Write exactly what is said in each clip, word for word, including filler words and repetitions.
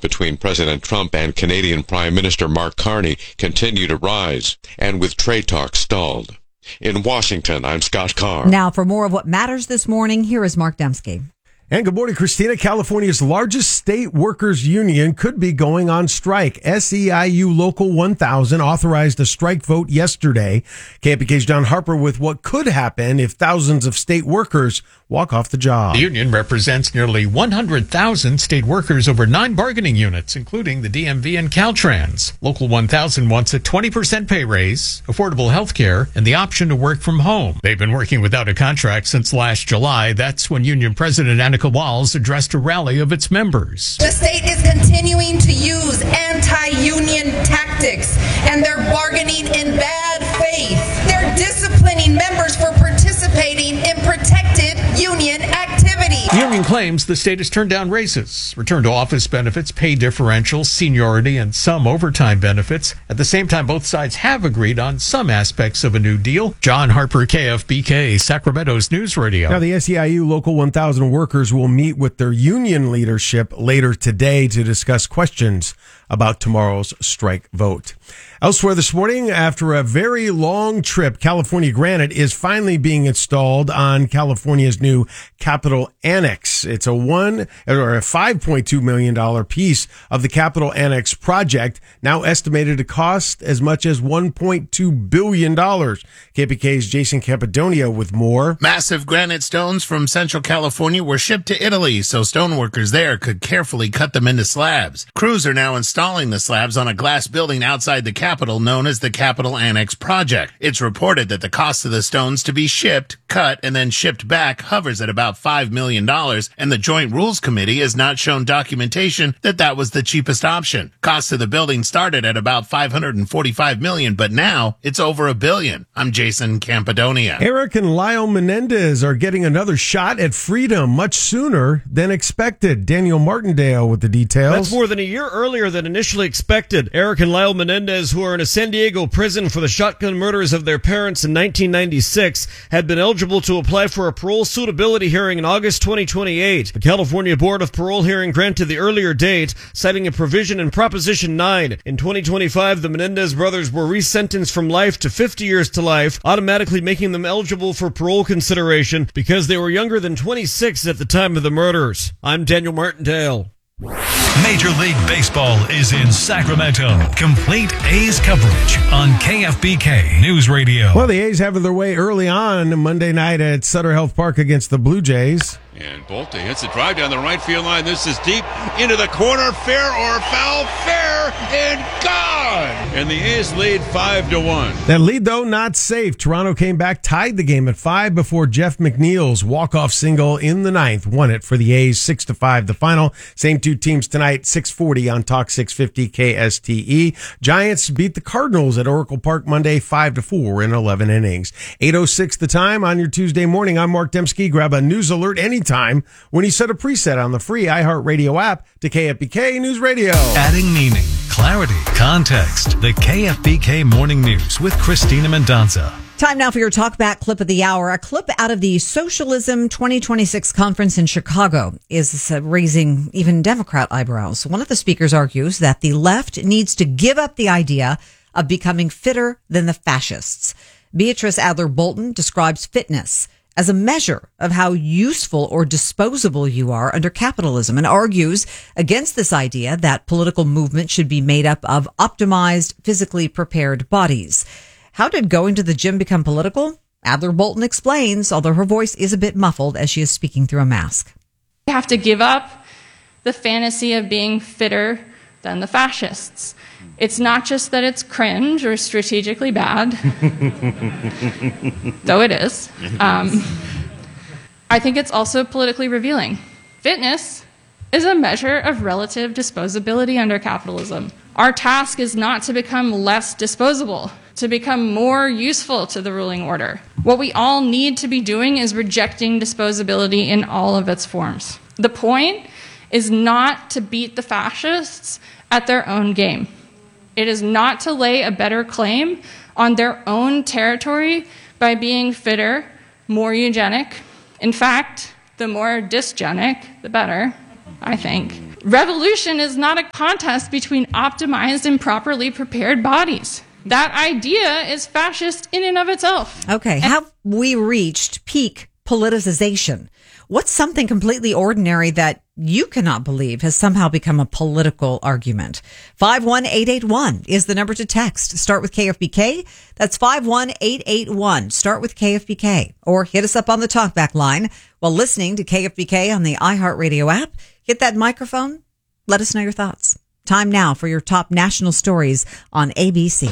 between President Trump and Canadian Prime Minister Mark Carney continue to rise, and with trade talks stalled. In Washington, I'm Scott Carr. Now, for more of what matters this morning, here is Mark Dembski. And good morning, Christina. California's largest state workers union could be going on strike. S E I U Local one thousand authorized a strike vote yesterday. K F B K's John Harper with what could happen if thousands of state workers walk off the job. The union represents nearly one hundred thousand state workers over nine bargaining units, including the D M V and Caltrans. Local one thousand wants a twenty percent pay raise, affordable health care, and the option to work from home. They've been working without a contract since last July. That's when Union President Annika Walz addressed a rally of its members. The state is continuing to use anti-union tactics, and they're bargaining in bad faith. They're disciplining members for participating in protected union activity. The union claims the state has turned down raises, return to office benefits, pay differentials, seniority, and some overtime benefits. At the same time, both sides have agreed on some aspects of a new deal. John Harper, K F B K, Sacramento's News Radio. Now, the S E I U Local one thousand workers will meet with their union leadership later today to discuss questions about tomorrow's strike vote. Elsewhere this morning, after a very long trip, California Granite is finally being installed on California's new Capitol Annex. It's a one or a five point two million dollars piece of the Capitol Annex project, now estimated to cost as much as one point two billion dollars. K P K's Jason Campidonia with more. Massive granite stones from Central California were shipped to Italy so stoneworkers there could carefully cut them into slabs. Crews are now installing the slabs on a glass building outside the Capitol known as the Capitol Annex Project. It's reported that the cost of the stones to be shipped, cut, and then shipped back hovers at about five million dollars, and the Joint Rules Committee has not shown documentation that that was the cheapest option. Cost of the building started at about five hundred forty-five million dollars, but now it's over a billion. I'm Jason Campidonia. Eric and Lyle Menendez are getting another shot at freedom much sooner than expected. Daniel Martindale with the details. That's more than a year earlier than initially expected. Eric and Lyle Menendez, who are in a San Diego prison for the shotgun murders of their parents in nineteen ninety-six, had been eligible to apply for a parole suitability hearing in August twenty twenty-eight. The California Board of Parole hearing granted the earlier date, citing a provision in Proposition nine. In twenty twenty-five, the Menendez brothers were resentenced from life to fifty years to life, automatically making them eligible for parole consideration because they were younger than twenty-six at the time of the murders. I'm Daniel Martindale. Major League Baseball is in Sacramento. Complete A's coverage on K F B K News Radio. Well, the A's have their way early on Monday night at Sutter Health Park against the Blue Jays. And Bolte hits a drive down the right field line. This is deep into the corner. Fair or foul? Fair and gone. And the A's lead five to one. That lead, though, not safe. Toronto came back, tied the game at five before Jeff McNeil's walk-off single in the ninth won it for the A's six to five. The final. Same two teams tonight, six forty on Talk six fifty K S T E. Giants beat the Cardinals at Oracle Park Monday five to four in eleven innings. eight oh six the time on your Tuesday morning. I'm Mark Dembski. Grab a news alert anytime when you set a preset on the free iHeartRadio app to K F B K News Radio. Adding meaning, clarity, context. The K F B K Morning News with Christina Mendonca. Time now for your talkback clip of the hour. A clip out of the Socialism twenty twenty-six conference in Chicago is uh, raising even Democrat eyebrows. One of the speakers argues that the left needs to give up the idea of becoming fitter than the fascists. Beatrice Adler-Bolton describes fitness as a measure of how useful or disposable you are under capitalism, and argues against this idea that political movement should be made up of optimized, physically prepared bodies. How did going to the gym become political? Adler-Bolton explains, although her voice is a bit muffled as she is speaking through a mask. You have to give up the fantasy of being fitter than the fascists. It's not just that it's cringe or strategically bad, though it is. Um, I think it's also politically revealing. Fitness is a measure of relative disposability under capitalism. Our task is not to become less disposable, to become more useful to the ruling order. What we all need to be doing is rejecting disposability in all of its forms. The point is not to beat the fascists at their own game. It is not to lay a better claim on their own territory by being fitter, more eugenic. In fact, the more dysgenic, the better, I think. Revolution is not a contest between optimized and properly prepared bodies. That idea is fascist in and of itself. Okay, have we reached peak politicization? What's something completely ordinary that you cannot believe has somehow become a political argument? five one eight eight one is the number to text. Start with K F B K. That's five one eight eight one. Start with K F B K. Or hit us up on the talkback line while listening to K F B K on the iHeartRadio app. Hit that microphone. Let us know your thoughts. Time now for your top national stories on A B C.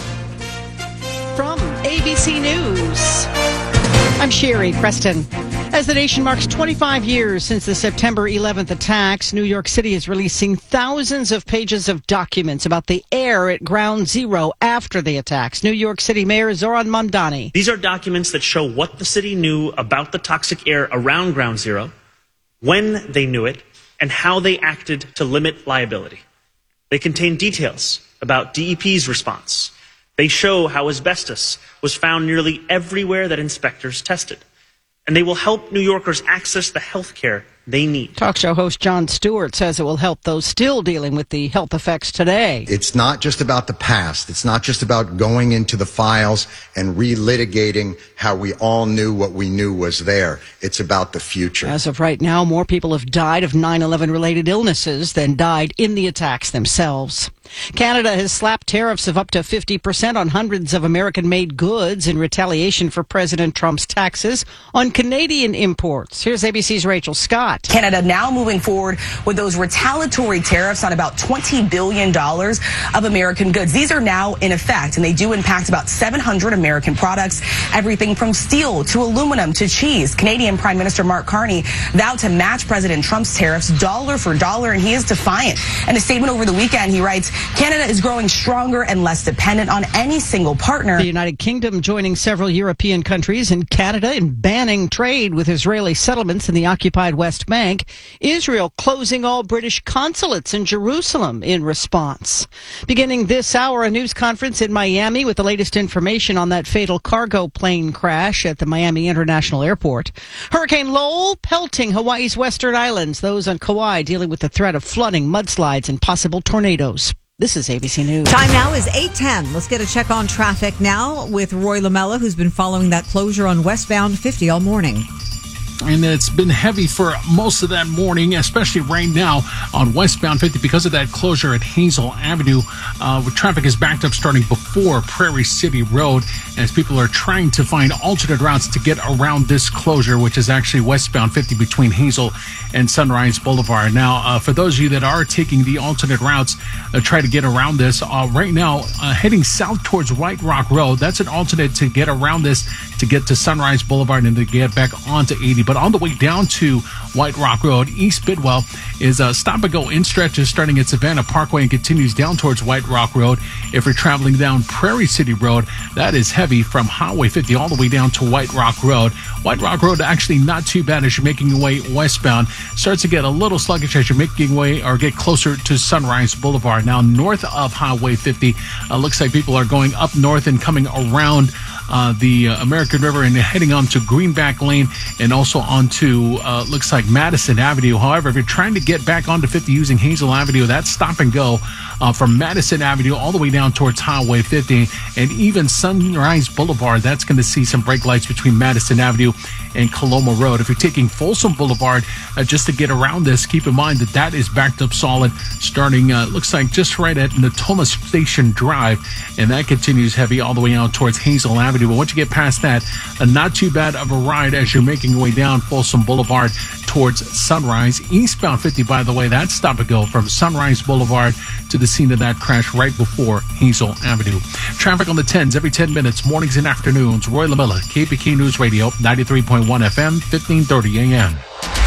From A B C News, I'm Sherry Preston. As the nation marks twenty-five years since the September eleventh attacks, New York City is releasing thousands of pages of documents about the air at Ground Zero after the attacks. New York City Mayor Zoran Mamdani. These are documents that show what the city knew about the toxic air around Ground Zero, when they knew it, and how they acted to limit liability. They contain details about D E P's response. They show how asbestos was found nearly everywhere that inspectors tested. And they will help New Yorkers access the health care they need. Talk show host Jon Stewart says it will help those still dealing with the health effects today. It's not just about the past. It's not just about going into the files and relitigating how we all knew what we knew was there. It's about the future. As of right now, more people have died of nine eleven related illnesses than died in the attacks themselves. Canada has slapped tariffs of up to fifty percent on hundreds of American-made goods in retaliation for President Trump's taxes on Canadian imports. Here's A B C's Rachel Scott. Canada now moving forward with those retaliatory tariffs on about twenty billion dollars of American goods. These are now in effect, and they do impact about seven hundred American products, everything from steel to aluminum to cheese. Canadian Prime Minister Mark Carney vowed to match President Trump's tariffs dollar for dollar, and he is defiant. In a statement over the weekend, he writes, Canada is growing stronger and less dependent on any single partner. The United Kingdom joining several European countries and Canada in banning trade with Israeli settlements in the occupied West Bank. Israel closing all British consulates in Jerusalem in response. Beginning this hour, a news conference in Miami with the latest information on that fatal cargo plane crash at the Miami International Airport. Hurricane Lowell pelting Hawaii's western islands, those on Kauai dealing with the threat of flooding, mudslides, and possible tornadoes. This is A B C News. Time now is eight ten. Let's get a check on traffic now with Roy Lamella, who's been following that closure on westbound fifty all morning. And it's been heavy for most of that morning, especially right now on westbound fifty because of that closure at Hazel Avenue. Uh, where traffic is backed up starting before Prairie City Road as people are trying to find alternate routes to get around this closure, which is actually westbound fifty between Hazel and Sunrise Boulevard. Now, uh, for those of you that are taking the alternate routes, uh, try to get around this. Uh, right now, uh, heading south towards White Rock Road, that's an alternate to get around this to get to Sunrise Boulevard and to get back onto eighty. But on the way down to White Rock Road, East Bidwell is a stop and go in stretches starting at Savannah Parkway and continues down towards White Rock Road. If you're traveling down Prairie City Road, that is heavy from Highway fifty all the way down to White Rock Road. White Rock Road actually not too bad as you're making your way westbound. Starts to get a little sluggish as you're making your way or get closer to Sunrise Boulevard. Now north of Highway fifty, uh, looks like people are going up north and coming around Uh, the uh, American River and heading on to Greenback Lane and also onto, uh, looks like Madison Avenue. However, if you're trying to get back onto fifty using Hazel Avenue, that's stop and go uh, from Madison Avenue all the way down towards Highway fifty and even Sunrise Boulevard. That's going to see some brake lights between Madison Avenue and Coloma Road. If you're taking Folsom Boulevard uh, just to get around this, keep in mind that that is backed up solid starting, uh, looks like just right at Natoma Station Drive, and that continues heavy all the way out towards Hazel Avenue. But once you get past that, uh, not too bad of a ride as you're making your way down Folsom Boulevard towards Sunrise. Eastbound fifty, by the way, that's stop and go from Sunrise Boulevard to the scene of that crash right before Hazel Avenue. Traffic on the tens every ten minutes, mornings and afternoons. Roy Lamella, K P K News Radio, ninety-three point one F M, fifteen thirty A M.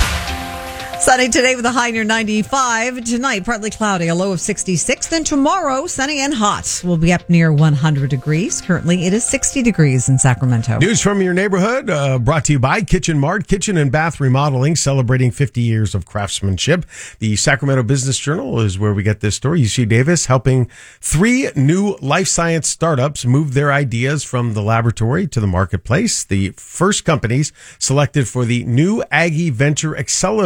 Sunny today with a high near ninety-five. Tonight, partly cloudy, a low of sixty-six. Then tomorrow, sunny and hot. We'll be up near one hundred degrees. Currently, it is sixty degrees in Sacramento. News from your neighborhood, uh, brought to you by Kitchen Mart, Kitchen and Bath Remodeling, celebrating fifty years of craftsmanship. The Sacramento Business Journal is where we get this story. U C Davis helping three new life science startups move their ideas from the laboratory to the marketplace. The first companies selected for the new Aggie Venture Accelerator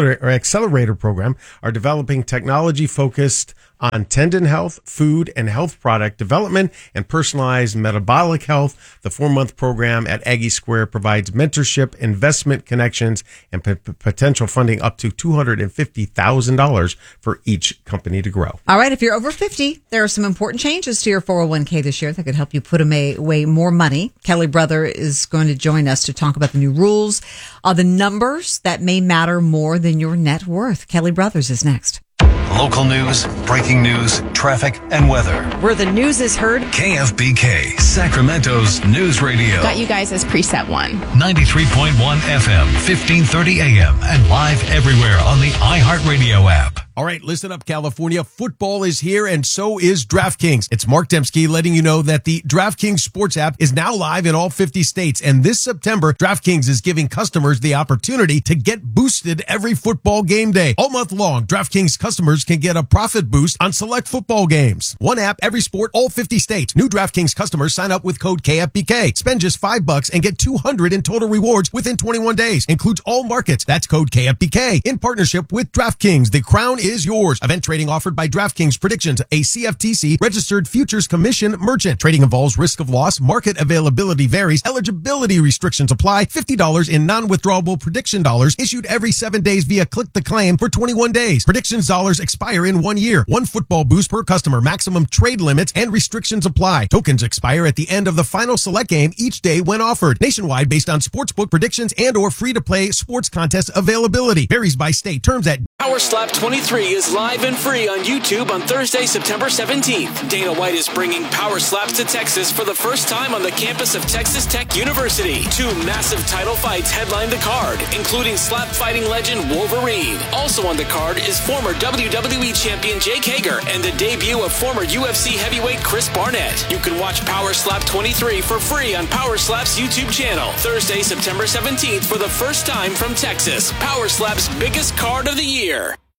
Accelerator Program are developing technology focused on tendon health, food and health product development, and personalized metabolic health. The four-month program at Aggie Square provides mentorship, investment connections, and p- potential funding up to two hundred fifty thousand dollars for each company to grow. All right, if you're over fifty, there are some important changes to your four oh one k this year that could help you put away more money. Kelly Brother is going to join us to talk about the new rules, uh, the numbers that may matter more than your net worth. Kelly Brothers is next. Local news, breaking news, traffic, and weather. Where the news is heard. K F B K, Sacramento's news radio. Got you guys as preset one. ninety-three point one F M, fifteen thirty A M, and live everywhere on the iHeartRadio app. All right, listen up, California. Football is here, and so is DraftKings. It's Mark Dembski letting you know that the DraftKings Sports app is now live in all fifty states. And this September, DraftKings is giving customers the opportunity to get boosted every football game day. All month long, DraftKings customers can get a profit boost on select football games. One app, every sport, all fifty states. New DraftKings customers sign up with code K F B K. Spend just five bucks and get two hundred in total rewards within twenty-one days. Includes all markets. That's code K F B K. In partnership with DraftKings, the crown is yours. Event trading offered by DraftKings Predictions, a C F T C registered futures commission merchant. Trading involves risk of loss. Market availability varies. Eligibility restrictions apply. fifty dollars in non-withdrawable prediction dollars issued every seven days via click the claim for twenty-one days. Predictions dollars expire in one year. One football boost per customer. Maximum trade limits and restrictions apply. Tokens expire at the end of the final select game each day when offered. Nationwide based on sportsbook predictions and or free-to-play sports contest availability. Varies by state. Terms at Power Slap twenty-three is live and free on YouTube on Thursday, September seventeenth. Dana White is bringing Power Slaps to Texas for the first time on the campus of Texas Tech University. Two massive title fights headline the card, including slap fighting legend Wolverine. Also on the card is former W W E champion Jake Hager and the debut of former U F C heavyweight Chris Barnett. You can watch Power Slap twenty-three for free on Power Slap's YouTube channel. Thursday, September seventeenth for the first time from Texas. Power Slap's biggest card of the year.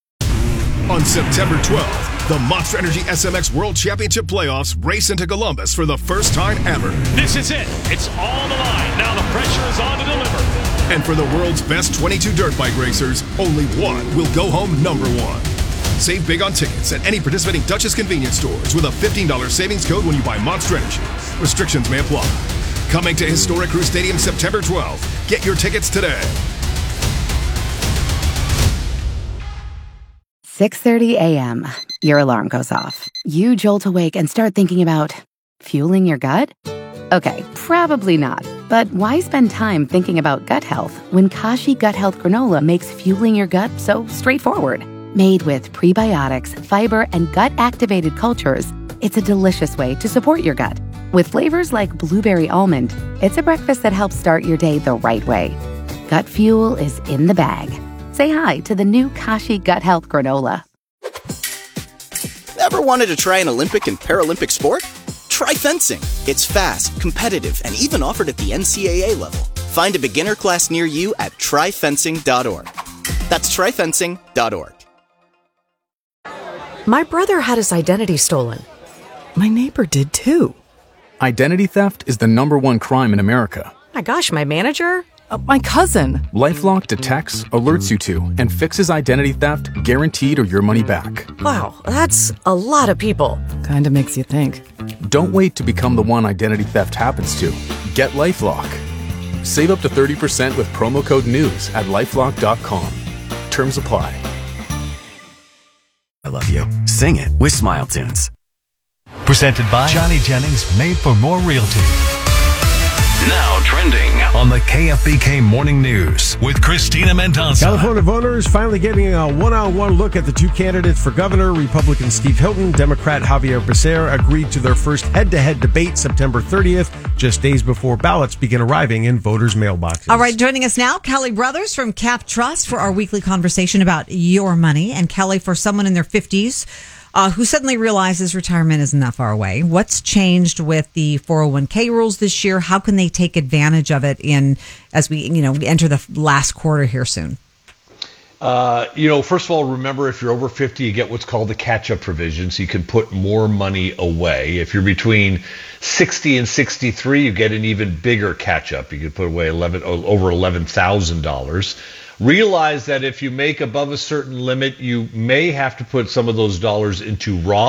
On September twelfth, the Monster Energy S M X World Championship Playoffs race into Columbus for the first time ever. This is it. It's all on the line. Now the pressure is on to deliver. And for the world's best twenty-two dirt bike racers, only one will go home number one. Save big on tickets at any participating Duchess convenience stores with a fifteen dollars savings code when you buy Monster Energy. Restrictions may apply. Coming to Historic Crew Stadium September twelfth. Get your tickets today. six thirty a.m. Your alarm goes off. You jolt awake and start thinking about fueling your gut? Okay, probably not. But why spend time thinking about gut health when Kashi Gut Health Granola makes fueling your gut so straightforward? Made with prebiotics, fiber, and gut-activated cultures, it's a delicious way to support your gut. With flavors like blueberry almond, it's a breakfast that helps start your day the right way. Gut fuel is in the bag. Say hi to the new Kashi Gut Health Granola. Ever wanted to try an Olympic and Paralympic sport? Try fencing. It's fast, competitive, and even offered at the N C A A level. Find a beginner class near you at try fencing dot org. That's try fencing dot org. My brother had his identity stolen. My neighbor did too. Identity theft is the number one crime in America. My gosh, my manager? Uh, my cousin. LifeLock detects, alerts you to, and fixes identity theft guaranteed or your money back. Wow, that's a lot of people. Kinda makes you think. Don't wait to become the one identity theft happens to. Get LifeLock. Save up to thirty percent with promo code NEWS at lifelock dot com. Terms apply. I love you. Sing it with Smile Tunes. Presented by Johnny Jennings, Made for More Realty. Now trending on the K F B K Morning News with Christina Mendoza. California voters finally getting a one-on-one look at the two candidates for governor. Republican Steve Hilton, Democrat Javier Becerra agreed to their first head-to-head debate September thirtieth, just days before ballots begin arriving in voters' mailboxes. All right, joining us now, Kelly Brothers from Cap Trust for our weekly conversation about your money. And Kelly, for someone in their fifties Uh, who suddenly realizes retirement isn't that far away. What's changed with the four oh one k rules this year? How can they take advantage of it in as we, you know, enter the last quarter here soon? Uh, you know, first of all, remember if you're over fifty, you get what's called the catch-up provision, so you can put more money away. If you're between sixty and sixty-three, you get an even bigger catch-up. You can put away eleven over eleven thousand dollars. Realize that if you make above a certain limit, you may have to put some of those dollars into Roth